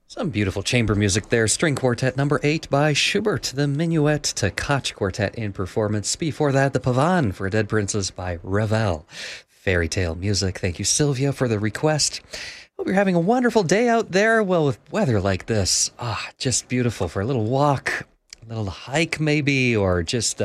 Some beautiful chamber music there. String Quartet number 8 by Schubert. The Minuet to Koch Quartet in performance. Before that, the Pavan for a Dead Princess by Ravel. Fairy tale music. Thank you, Sylvia, for the request. Hope you're having a wonderful day out there. Well, with weather like this, just beautiful for a little walk, a little hike maybe, or just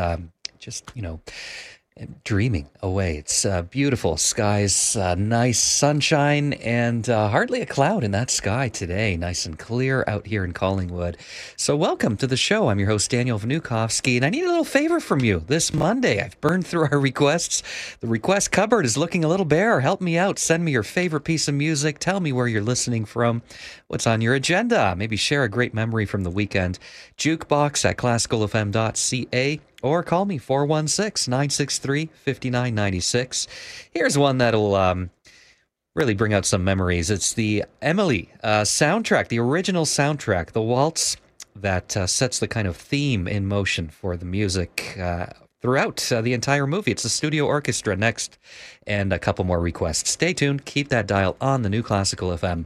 dreaming away. It's beautiful skies, nice sunshine, and hardly a cloud in that sky today. Nice and clear out here in Collingwood. So welcome to the show. I'm your host, Daniel Vnukovsky, and I need a little favor from you this Monday. I've burned through our requests. The request cupboard is looking a little bare. Help me out. Send me your favorite piece of music. Tell me where you're listening from. What's on your agenda? Maybe share a great memory from the weekend. Jukebox at classicalfm.ca. Or call me, 416-963-5996. Here's one that'll really bring out some memories. It's the Emily soundtrack, the original soundtrack, the waltz that sets the kind of theme in motion for the music throughout the entire movie. It's the studio orchestra next, and a couple more requests. Stay tuned. Keep that dial on the New Classical FM.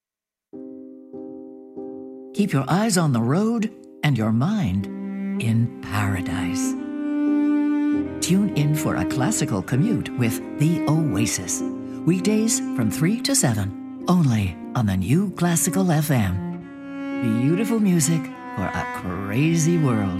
Keep your eyes on the road and your mind in paradise. Tune in for a classical commute with The Oasis. Weekdays from 3 to 7, only on the New Classical FM. Beautiful music for a crazy world.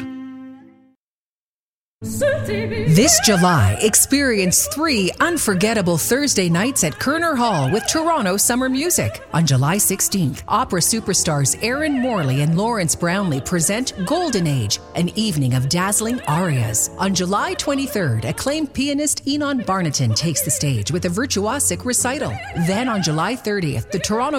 This July, experience 3 unforgettable Thursday nights at Kerner Hall with Toronto Summer Music. On July 16th, opera superstars Aaron Morley and Lawrence Brownlee present Golden Age, an evening of dazzling arias. On July 23rd, acclaimed pianist Enon Barnaton takes the stage with a virtuosic recital. Then on July 30th, the Toronto